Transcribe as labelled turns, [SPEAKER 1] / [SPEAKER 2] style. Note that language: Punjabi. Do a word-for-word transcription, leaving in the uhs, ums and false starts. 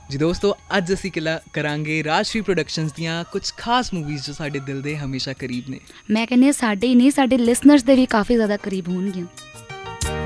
[SPEAKER 1] ਜੀ ਦੋਸਤੋ, ਅੱਜ ਅਸੀਂ ਕਿਲਾ ਕਰਾਂਗੇ ਰਾਜਸ਼੍ਰੀ ਪ੍ਰੋਡਕਸ਼ਨਸ ਦੀਆਂ ਕੁਝ ਖਾਸ ਮੂਵੀਜ਼ ਜੋ ਸਾਡੇ ਦਿਲ ਦੇ ਹਮੇਸ਼ਾ ਕਰੀਬ ਨੇ।
[SPEAKER 2] ਮੈਂ ਕਹਿੰਦੀ ਹਾਂ ਸਾਡੇ ਹੀ ਨਹੀਂ, ਸਾਡੇ ਲਿਸਨਰਸ ਦੇ ਵੀ ਕਾਫੀ ਜ਼ਿਆਦਾ ਕਰੀਬ ਹੋਣਗੀਆਂ।